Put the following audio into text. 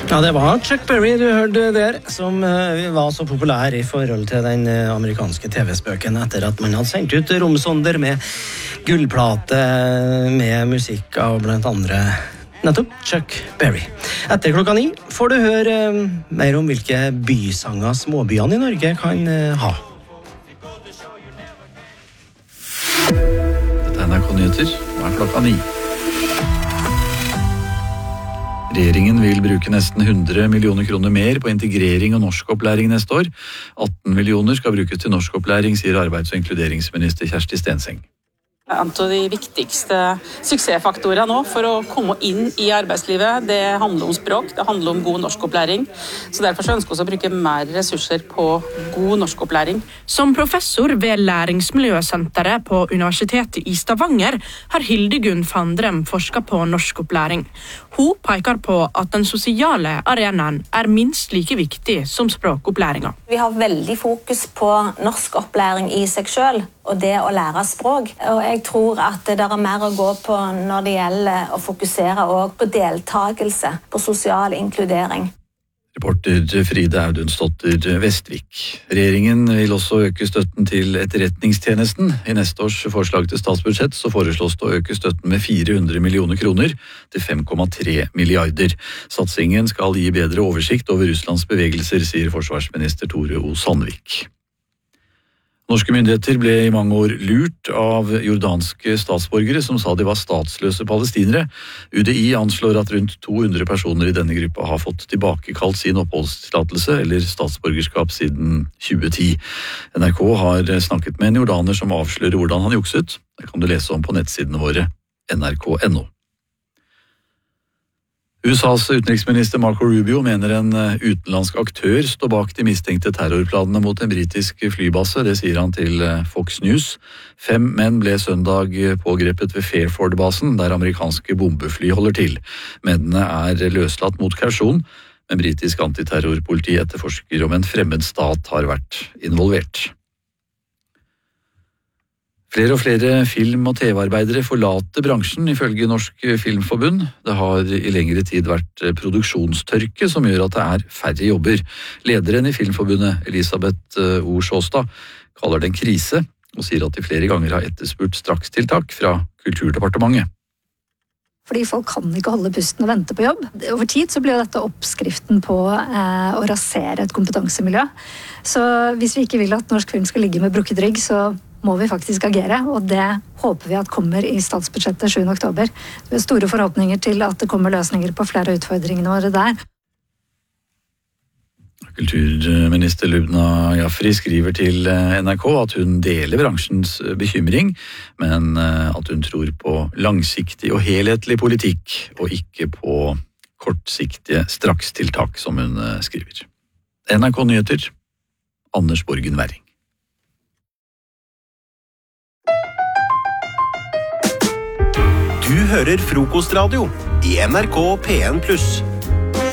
Ja, det var Chuck Berry du hørte der, som var så populær i forhold til den amerikanske TV-spøken etter at man hadde sendt ut romsonder med gullplate med musikk av blant andre nettopp Chuck Berry. Etter 9 får du høre mer om hvilke bysanger småbyene i Norge kan ha. Dette NRK Nyheter, nå 9. Regjeringen vil bruke nesten 100 millioner kroner mer på integrering og norskopplæring neste år. 18 millioner skal brukes til norskopplæring, sier arbeids- og inkluderingsminister Kjersti Stenseng. En av de viktigste suksessfaktorene nå for å komme inn i arbeidslivet, det handler om språk, det handler om god norskopplæring. Så derfor ønsker vi å bruke mer ressurser på god norskopplæring. Som professor ved Læringsmiljøsenteret på Universitetet i Stavanger har Hildegunn Fandrem forsket på norskopplæring. Hun peker på at den sosiale arenaen er minst like viktig som språkopplæringen. Vi har veldig fokus på norskopplæring i seg selv, og det å lære språk. Og jeg tror at det er mer å gå på når det gjelder å fokusere også på deltakelse, på sosial inkludering. Reporter Fride Audundsdotter Vestvik. Regjeringen vil også øke støtten til etterretningstjenesten. I neste års forslag til statsbudsjett så foreslås det å øke støtten med 400 millioner kroner til 5,3 milliarder. Satsingen skal gi bedre oversikt over Russlands bevegelser, sier forsvarsminister Tore O. Sandvik. Norske myndigheter ble i mange år lurt av jordanske statsborgere som sa de var statsløse palestinere. UDI anslår at rundt 200 personer i denne gruppa har fått tilbakekalt sin oppholdstillatelse eller statsborgerskap siden 2010. NRK har snakket med en jordaner som avslører hvordan han jukset. Det kan du lese om på nettsidene våre nrk.no. USAs utenriksminister Marco Rubio mener en utenlandsk aktør står bak de mistenkte terrorplanene mot en britisk flybase. Det sier han til Fox News. 5 menn ble søndag pågrepet ved Fairford-basen, der amerikanske bombefly holder til. Mennene er løslatt mot kausjon, men britisk antiterrorpoliti etterforsker om en fremmed stat har vært involvert. Flere og flere film- og TV-arbeidere forlater bransjen, ifølge Norsk Filmforbund. Det har i lengre tid vært produksjonstørke som gjør at det er færre jobber. Lederen i Filmforbundet, Elisabeth O. Sjåstad, kaller det en krise, og sier at de flere ganger har etterspurt strakstiltak fra Kulturdepartementet. Fordi folk kan ikke holde pusten og vente på jobb. Over tid så blir dette oppskriften på å rasere et kompetansemiljø. Så hvis vi ikke vil at norsk film skal ligge med brukket rygg, så må vi faktisk agere, og det håper vi at kommer i statsbudsjettet 7. oktober. Vi har store forhåpninger til at det kommer løsninger på flere av utfordringene våre der. Kulturminister Lubna Jafri skriver til NRK at hun deler bransjens bekymring, men at hun tror på langsiktig og helhetlig politikk, og ikke på kortsiktige strakstiltak, som hun skriver. NRK Nyheter, Anders Borgen Werring. Du hører Frokostradio i NRK P1+.